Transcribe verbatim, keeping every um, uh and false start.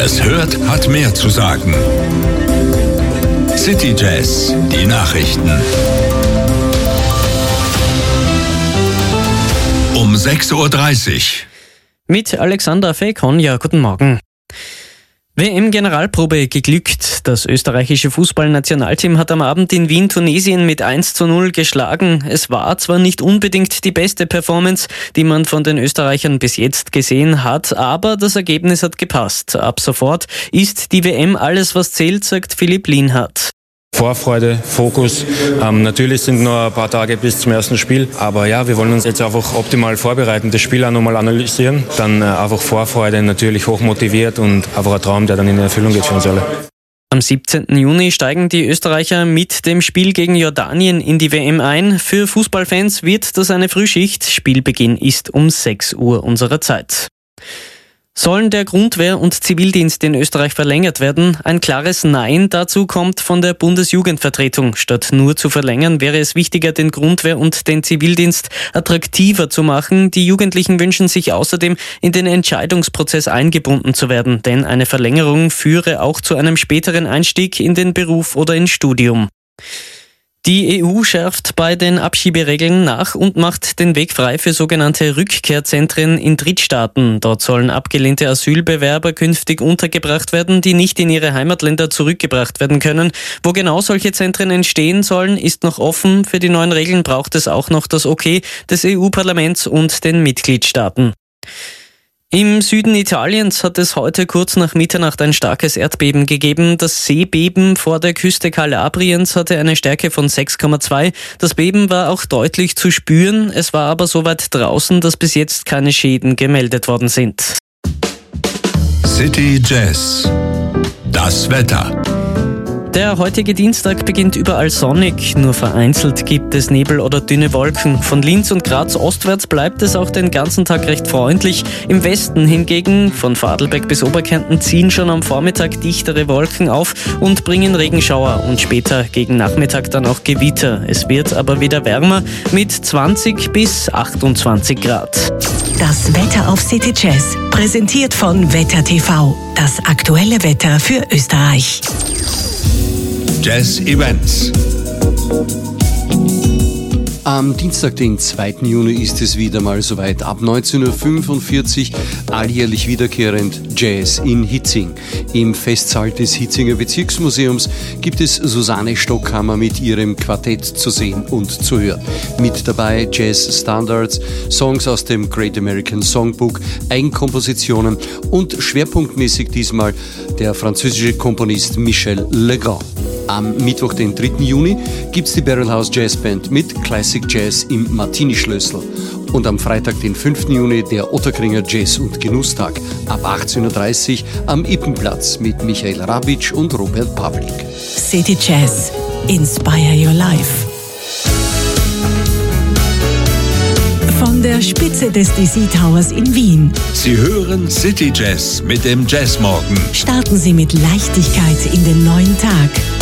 Wer es hört, hat mehr zu sagen. City Jazz, die Nachrichten. Um sechs Uhr dreißig. Mit Alexander Feikon, ja, guten Morgen. W M-Generalprobe geglückt. Das österreichische Fußballnationalteam hat am Abend in Wien Tunesien mit eins zu null geschlagen. Es war zwar nicht unbedingt die beste Performance, die man von den Österreichern bis jetzt gesehen hat, aber das Ergebnis hat gepasst. Ab sofort ist die W M alles, was zählt, sagt Philipp Lienhardt. Vorfreude, Fokus. Ähm, natürlich sind noch ein paar Tage bis zum ersten Spiel, aber ja, wir wollen uns jetzt einfach optimal vorbereiten, das Spiel auch nochmal analysieren, dann äh, einfach Vorfreude, natürlich hochmotiviert und einfach ein Traum, der dann in Erfüllung geht für uns alle. Am siebzehnten Juni steigen die Österreicher mit dem Spiel gegen Jordanien in die W M ein. Für Fußballfans wird das eine Frühschicht. Spielbeginn ist um sechs Uhr unserer Zeit. Sollen der Grundwehr- und Zivildienst in Österreich verlängert werden? Ein klares Nein dazu kommt von der Bundesjugendvertretung. Statt nur zu verlängern, wäre es wichtiger, den Grundwehr- und den Zivildienst attraktiver zu machen. Die Jugendlichen wünschen sich außerdem, in den Entscheidungsprozess eingebunden zu werden, denn eine Verlängerung führe auch zu einem späteren Einstieg in den Beruf oder ins Studium. Die E U schärft bei den Abschieberegeln nach und macht den Weg frei für sogenannte Rückkehrzentren in Drittstaaten. Dort sollen abgelehnte Asylbewerber künftig untergebracht werden, die nicht in ihre Heimatländer zurückgebracht werden können. Wo genau solche Zentren entstehen sollen, ist noch offen. Für die neuen Regeln braucht es auch noch das Okay des E U-Parlaments und den Mitgliedstaaten. Im Süden Italiens hat es heute kurz nach Mitternacht ein starkes Erdbeben gegeben. Das Seebeben vor der Küste Kalabriens hatte eine Stärke von sechs Komma zwei. Das Beben war auch deutlich zu spüren. Es war aber so weit draußen, dass bis jetzt keine Schäden gemeldet worden sind. City Jazz. Das Wetter. Der heutige Dienstag beginnt überall sonnig, nur vereinzelt gibt es Nebel oder dünne Wolken. Von Linz und Graz ostwärts bleibt es auch den ganzen Tag recht freundlich. Im Westen hingegen, von Vorarlberg bis Oberkärnten, ziehen schon am Vormittag dichtere Wolken auf und bringen Regenschauer und später gegen Nachmittag dann auch Gewitter. Es wird aber wieder wärmer mit zwanzig bis achtundzwanzig Grad. Das Wetter auf City Jazz, präsentiert von Wetter T V. Das aktuelle Wetter für Österreich. Jazz Events. Am Dienstag, den zweiten Juni, ist es wieder mal soweit. Ab neunzehn Uhr fünfundvierzig alljährlich wiederkehrend Jazz in Hitzing. Im Festsaal des Hitzinger Bezirksmuseums gibt es Susanne Stockhammer mit ihrem Quartett zu sehen und zu hören. Mit dabei Jazz-Standards, Songs aus dem Great American Songbook, Eigenkompositionen und schwerpunktmäßig diesmal der französische Komponist Michel Legrand. Am Mittwoch, den dritten Juni, gibt's die Barrelhouse Jazz Band mit Classic Jazz im Martini-Schlössl. Und am Freitag, den fünften Juni, der Otterkringer Jazz- und Genusstag ab achtzehn Uhr dreißig am Ippenplatz mit Michael Rabitsch und Robert Pavlik. City Jazz. Inspire your life. Von der Spitze des D C Towers in Wien. Sie hören City Jazz mit dem Jazzmorgen. Starten Sie mit Leichtigkeit in den neuen Tag.